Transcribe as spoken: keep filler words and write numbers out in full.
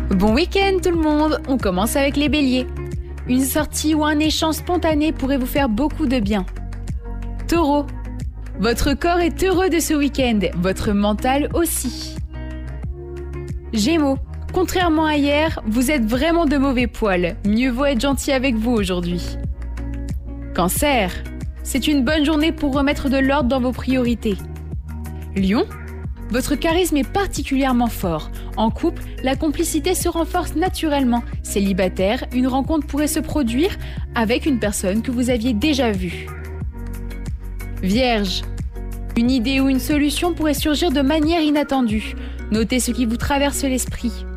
Bon week-end tout le monde, on commence avec les béliers. Une sortie ou un échange spontané pourrait vous faire beaucoup de bien. Taureau, votre corps est heureux de ce week-end, votre mental aussi. Gémeaux, contrairement à hier, vous êtes vraiment de mauvais poils, mieux vaut être gentil avec vous aujourd'hui. Cancer, c'est une bonne journée pour remettre de l'ordre dans vos priorités. Lion, votre charisme est particulièrement fort. En couple, la complicité se renforce naturellement. Célibataire, une rencontre pourrait se produire avec une personne que vous aviez déjà vue. Vierge, une idée ou une solution pourrait surgir de manière inattendue. Notez ce qui vous traverse l'esprit.